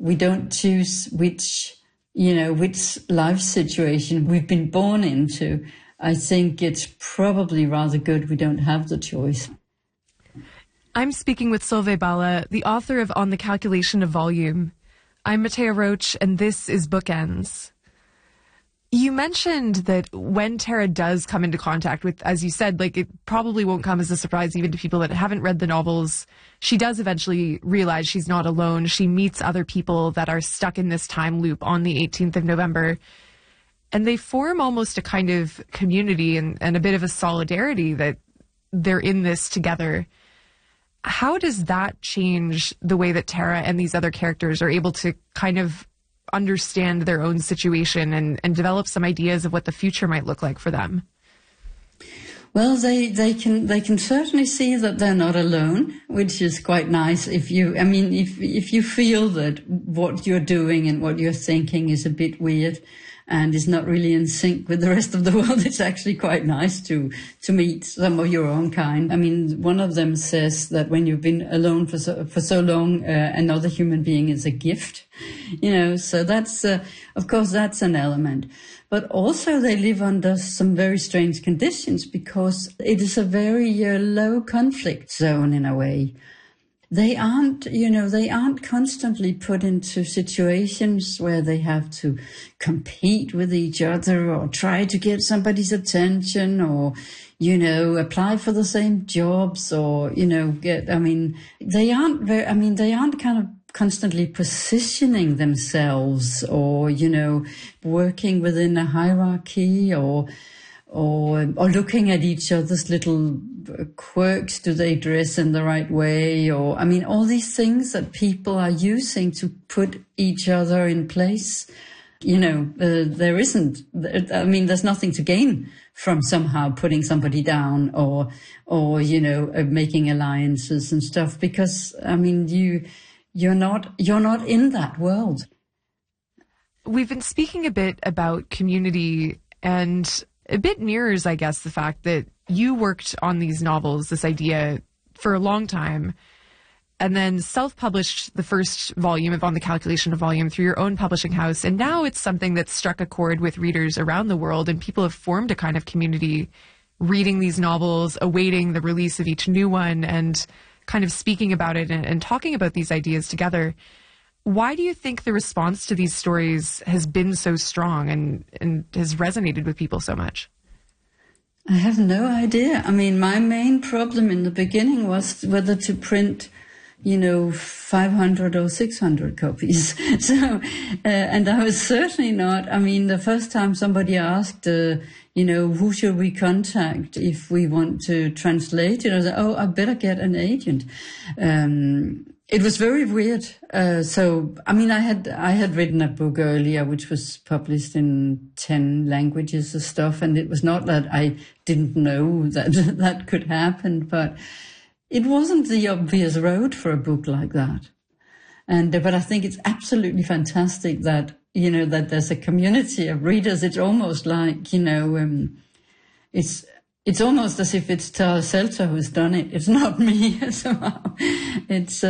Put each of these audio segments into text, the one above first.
we don't choose which life situation we've been born into. I think it's probably rather good we don't have the choice. I'm speaking with Solveig Balla, the author of On the Calculation of Volume. I'm Matea Roach, and this is Bookends. You mentioned that when Tara does come into contact with, as you said, like, it probably won't come as a surprise even to people that haven't read the novels. She does eventually realize she's not alone. She meets other people that are stuck in this time loop on the 18th of November. And they form almost a kind of community and a bit of a solidarity that they're in this together. How does that change the way that Tara and these other characters are able to kind of understand their own situation and develop some ideas of what the future might look like for them? Well, they can certainly see that they're not alone, which is quite nice. If you feel that what you're doing and what you're thinking is a bit weird and is not really in sync with the rest of the world, it's actually quite nice to meet some of your own kind. I mean, one of them says that when you've been alone for so long, another human being is a gift, so that's, of course, that's an element. But also they live under some very strange conditions because it is a very low conflict zone in a way. They aren't constantly put into situations where they have to compete with each other or try to get somebody's attention or, apply for the same jobs or, they aren't kind of constantly positioning themselves or, working within a hierarchy or looking at each other's little quirks. Do they dress in the right way? Or, all these things that people are using to put each other in place. There's nothing to gain from somehow putting somebody down or making alliances and stuff because, you're not in that world. We've been speaking a bit about community, and a bit mirrors, I guess, the fact that you worked on these novels, this idea, for a long time, and then self-published the first volume of On the Calculation of Volume through your own publishing house. And now it's something that's struck a chord with readers around the world, and people have formed a kind of community reading these novels, awaiting the release of each new one, and kind of speaking about it and talking about these ideas together. Why do you think the response to these stories has been so strong and has resonated with people so much? I have no idea. My main problem in the beginning was whether to print, 500 or 600 copies. So, and I was certainly not. The first time somebody asked, who should we contact if we want to translate it? I said, I better get an agent. It was very weird. I had written a book earlier, which was published in 10 languages and stuff. And it was not that I didn't know that that could happen, but it wasn't the obvious road for a book like that. But I think it's absolutely fantastic that, that there's a community of readers. It's almost like, it's almost as if it's Tara Selter who's done it. It's not me somehow. It's,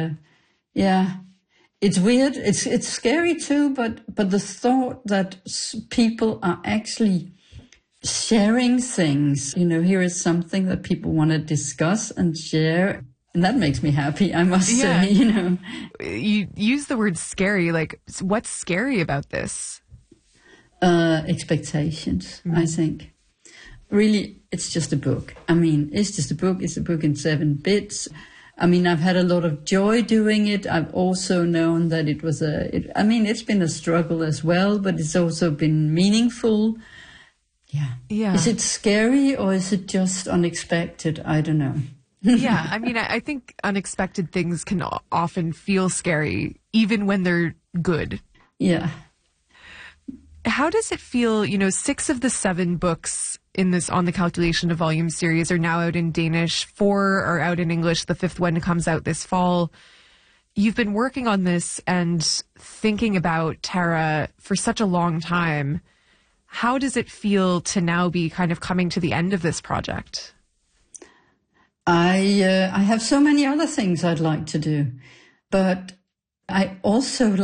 it's weird. It's scary too, but the thought that people are actually sharing things, here is something that people want to discuss and share. And that makes me happy, I must say, You use the word scary. Like, what's scary about this? Expectations, I think. Really, it's just a book. It's just a book. It's a book in 7 bits. I've had a lot of joy doing it. I've also known that it was it's been a struggle as well, but it's also been meaningful. Yeah. Is it scary or is it just unexpected? I don't know. Yeah, I think unexpected things can often feel scary, even when they're good. Yeah. How does it feel, 6 of the 7 books in this On the Calculation of Volume series are now out in Danish, 4 are out in English, the 5th one comes out this fall. You've been working on this and thinking about Tara for such a long time. How does it feel to now be kind of coming to the end of this project? I have so many other things I'd like to do, but I also